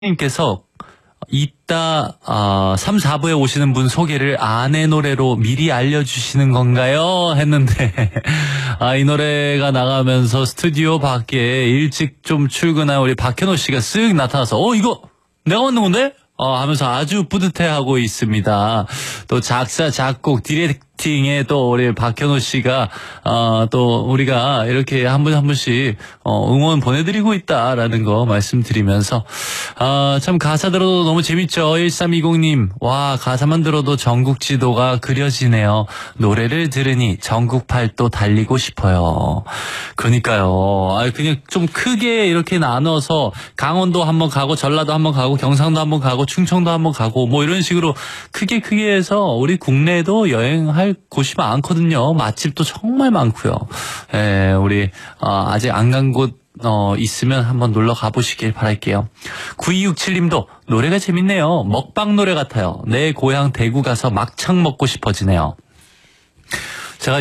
님께서 이따 3, 4부에 오시는 분 소개를 아내 노래로 미리 알려주시는 건가요? 했는데 이 노래가 나가면서 스튜디오 밖에 일찍 좀 출근한 우리 박현호 씨가 쓱 나타나서 이거 내가 만든 건데? 하면서 아주 뿌듯해하고 있습니다. 또 작사, 작곡, 디렉팅에 또 우리 박현호 씨가 또 우리가 이렇게 한 분 한 분씩 응원 보내드리고 있다라는 거 말씀드리면서 참 가사 들어도 너무 재밌죠. 1320님 와 가사만 들어도 전국 지도가 그려지네요. 노래를 들으니 전국 팔도 달리고 싶어요. 그러니까요. 그냥 좀 크게 이렇게 나눠서 강원도 한번 가고 전라도 한번 가고 경상도 한번 가고 충청도 한번 가고 뭐 이런 식으로 크게 해서 우리 국내에도 여행할 곳이 많거든요. 맛집도 정말 많고요. 우리 아직 안 간 곳 있으면 한번 놀러 가보시길 바랄게요. 9267님도 노래가 재밌네요. 먹방 노래 같아요. 내 고향 대구 가서 막창 먹고 싶어지네요. 제가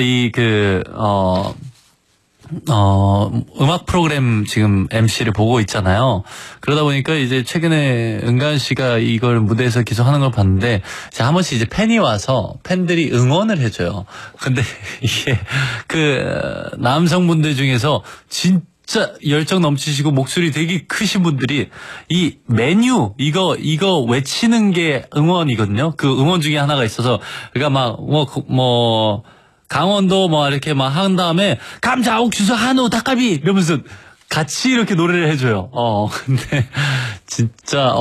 음악 프로그램 지금 MC를 보고 있잖아요. 그러다 보니까 이제 최근에 은간 씨가 이걸 무대에서 계속 하는 걸 봤는데, 한 번씩 이제 팬이 와서 팬들이 응원을 해줘요. 근데 이게 남성분들 중에서 진짜 열정 넘치시고 목소리 되게 크신 분들이 이 메뉴 이거 외치는 게 응원이거든요. 그 응원 중에 하나가 있어서 그러니까 강원도 이렇게 한 다음에 감자, 옥수수, 한우, 닭갈비 이러면서 같이 이렇게 노래를 해줘요. 근데 진짜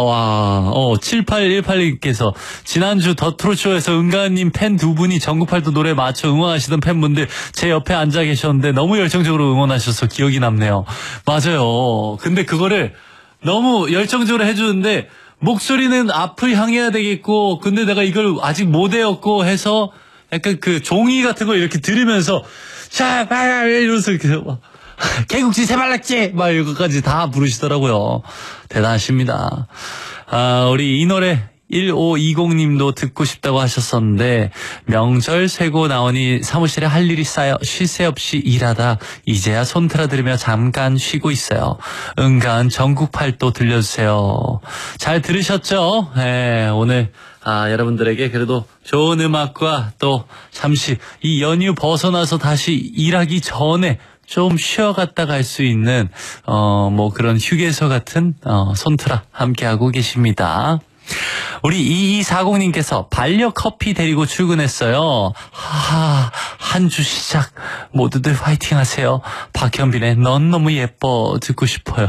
7818님께서 지난주 더 트롯쇼에서 은가님 팬 두 분이 전국팔도 노래 맞춰 응원하시던 팬분들 제 옆에 앉아 계셨는데 너무 열정적으로 응원하셔서 기억이 남네요. 맞아요. 근데 그거를 너무 열정적으로 해주는데 목소리는 앞을 향해야 되겠고, 근데 내가 이걸 아직 못 외웠고 해서 약간 종이 같은 거 이렇게 들으면서 자 이러면서 개국지 새발낙지 이거까지 다 부르시더라고요. 대단하십니다. 우리 이 노래 1520님도 듣고 싶다고 하셨었는데, 명절 쇠고 나오니 사무실에 할 일이 쌓여 쉴 새 없이 일하다 이제야 손틀어 들으며 잠깐 쉬고 있어요. 은간 전국팔도 들려주세요. 잘 들으셨죠? 오늘 여러분들에게 그래도 좋은 음악과 또 잠시 이 연휴 벗어나서 다시 일하기 전에 좀 쉬어갔다 갈 수 있는 그런 휴게소 같은 손트라 함께하고 계십니다. 우리 2240님께서 반려 커피 데리고 출근했어요. 한 주 시작 모두들 화이팅 하세요. 박현빈의 넌 너무 예뻐 듣고 싶어요.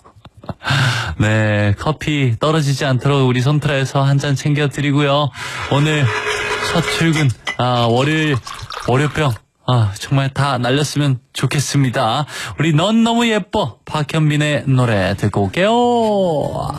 네, 커피 떨어지지 않도록 우리 손트라에서 한 잔 챙겨드리고요. 오늘 첫 출근 월요병 정말 다 날렸으면 좋겠습니다. 우리 넌 너무 예뻐 박현빈의 노래 듣고 올게요.